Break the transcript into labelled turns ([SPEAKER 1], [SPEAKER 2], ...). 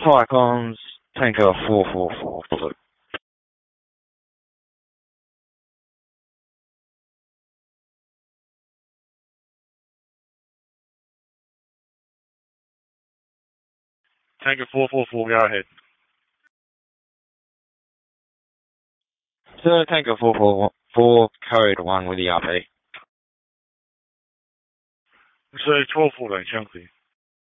[SPEAKER 1] Hi, comms. Tanker 444 for the
[SPEAKER 2] Tanker 444, go ahead.
[SPEAKER 1] Sir, Tanker 444, code 1 with the RP.
[SPEAKER 2] So 1214, Chelsea.